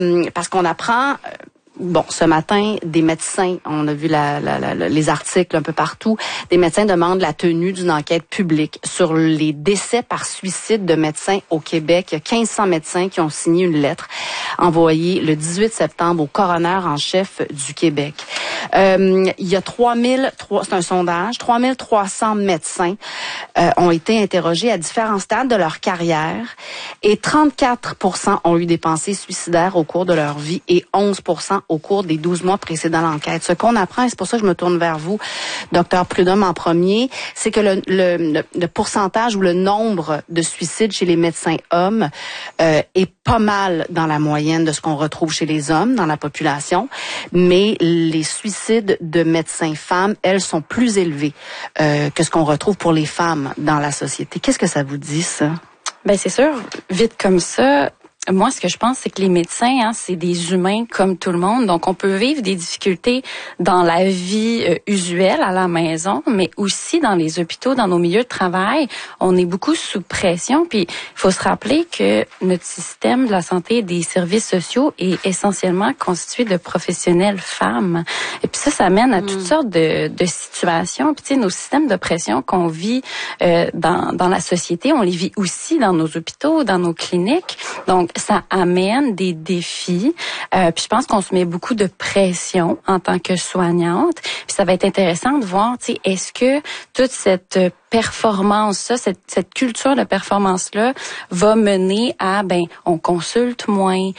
Parce qu'on apprend... Bon, ce matin, des médecins, on a vu les articles un peu partout, des médecins demandent la tenue d'une enquête publique sur les décès par suicide de médecins au Québec. Il y a 1500 médecins qui ont signé une lettre envoyée le 18 septembre au coroner en chef du Québec. Il y a c'est un sondage, 3300 médecins ont été interrogés à différents stades de leur carrière et 34% ont eu des pensées suicidaires au cours de leur vie et 11% au cours des 12 mois précédant l'enquête. Ce qu'on apprend, et c'est pour ça que je me tourne vers vous, Dr Prudhomme, en premier, c'est que le pourcentage ou le nombre de suicides chez les médecins hommes est pas mal dans la moyenne de ce qu'on retrouve chez les hommes dans la population, mais les suicides de médecins femmes, elles, sont plus élevés que ce qu'on retrouve pour les femmes dans la société. Qu'est-ce que ça vous dit, ça? Ben c'est sûr, vite comme ça. Moi, ce que je pense, c'est que les médecins, c'est des humains comme tout le monde. Donc, on peut vivre des difficultés dans la vie usuelle à la maison, mais aussi dans les hôpitaux, dans nos milieux de travail. On est beaucoup sous pression. Puis, il faut se rappeler que notre système de la santé et des services sociaux est essentiellement constitué de professionnels femmes. Et puis ça mène à toutes sortes de situations. Puis, tu sais, nos systèmes de pression qu'on vit dans la société, on les vit aussi dans nos hôpitaux, dans nos cliniques. Donc, ça amène des défis. Puis je pense qu'on se met beaucoup de pression en tant que soignante. Puis ça va être intéressant de voir, tu sais, est-ce que toute cette performance-là, cette culture de performance-là va mener à, on consulte moins,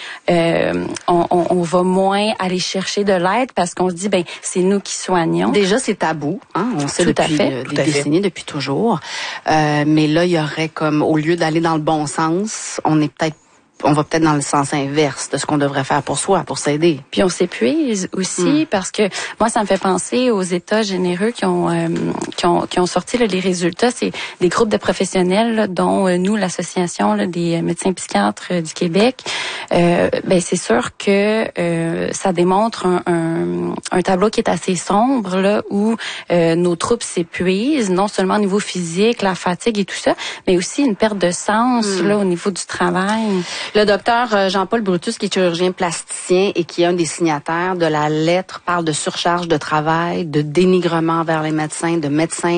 on va moins aller chercher de l'aide parce qu'on se dit, c'est nous qui soignons. Déjà, c'est tabou, hein? On sait depuis des décennies, depuis toujours. Mais là, il y aurait comme, au lieu d'aller dans le bon sens, on va peut-être dans le sens inverse de ce qu'on devrait faire pour soi, pour s'aider. Puis on s'épuise aussi parce que moi, ça me fait penser aux États généreux qui ont sorti les résultats. C'est des groupes de professionnels là, dont nous, l'association des médecins psychiatres du Québec. C'est sûr que ça démontre un tableau qui est assez sombre là où nos troupes s'épuisent, non seulement au niveau physique, la fatigue et tout ça, mais aussi une perte de sens là au niveau du travail. Le docteur Jean-Paul Brutus, qui est chirurgien plasticien et qui est un des signataires de la lettre, parle de surcharge de travail, de dénigrement vers les médecins, de médecins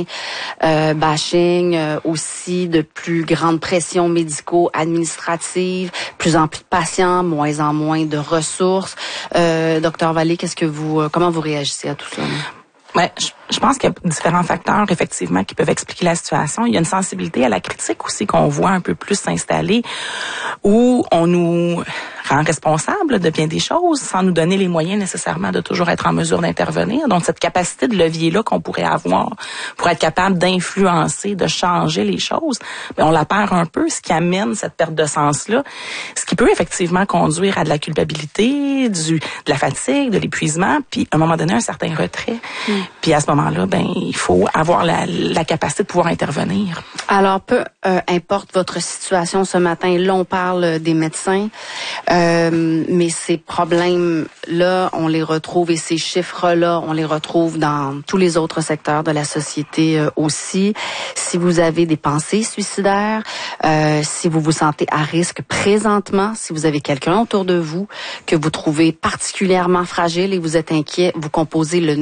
bashing, aussi de plus grande pression médico-administrative, plus en plus de patients, moins en moins de ressources. Docteur Vallée, comment vous réagissez à tout ça? Ouais, je pense qu'il y a différents facteurs, effectivement, qui peuvent expliquer la situation. Il y a une sensibilité à la critique aussi qu'on voit un peu plus s'installer, où on nous rend responsables de bien des choses sans nous donner les moyens nécessairement de toujours être en mesure d'intervenir. Donc, cette capacité de levier-là qu'on pourrait avoir pour être capable d'influencer, de changer les choses, on la perd un peu, ce qui amène cette perte de sens-là, ce qui peut effectivement conduire à de la culpabilité, de la fatigue, de l'épuisement, puis à un moment donné, un certain retrait. Puis à ce moment-là, il faut avoir la capacité de pouvoir intervenir. Alors, peu importe votre situation ce matin, là, on parle des médecins, mais ces problèmes-là, on les retrouve et ces chiffres-là, on les retrouve dans tous les autres secteurs de la société aussi. Si vous avez des pensées suicidaires, si vous vous sentez à risque présentement, si vous avez quelqu'un autour de vous que vous trouvez particulièrement fragile et vous êtes inquiet, vous composez le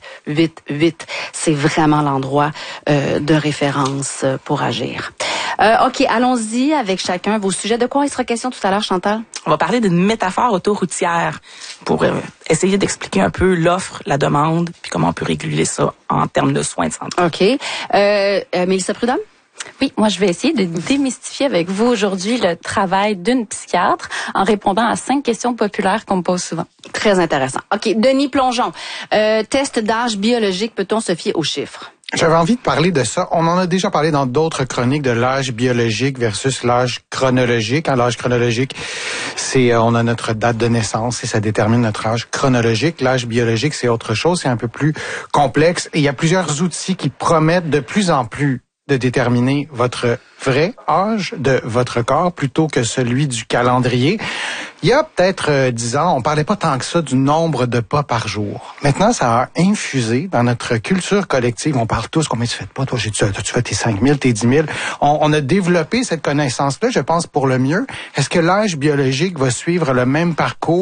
988. C'est vraiment l'endroit de référence pour agir. OK, allons-y avec chacun vos sujets. De quoi il sera question tout à l'heure, Chantal? On va parler d'une métaphore autoroutière pour essayer d'expliquer un peu l'offre, la demande, puis comment on peut réguler ça en termes de soins de santé. OK. Mélissa Prudhomme? Oui, moi je vais essayer de démystifier avec vous aujourd'hui le travail d'une psychiatre en répondant à 5 questions populaires qu'on me pose souvent. Très intéressant. OK, Denis Plongeon. Test d'âge biologique, peut-on se fier aux chiffres? J'avais envie de parler de ça. On en a déjà parlé dans d'autres chroniques de l'âge biologique versus l'âge chronologique. L'âge chronologique, c'est on a notre date de naissance et ça détermine notre âge chronologique. L'âge biologique, c'est autre chose, c'est un peu plus complexe et il y a plusieurs outils qui promettent de plus en plus de déterminer votre vrai âge de votre corps plutôt que celui du calendrier. Il y a peut-être 10 ans, on parlait pas tant que ça du nombre de pas par jour. Maintenant, ça a infusé dans notre culture collective. On parle tous, combien tu fais de pas? Toi, tu fais tes 5 000, tes 10 000. On a développé cette connaissance-là, je pense, pour le mieux. Est-ce que l'âge biologique va suivre le même parcours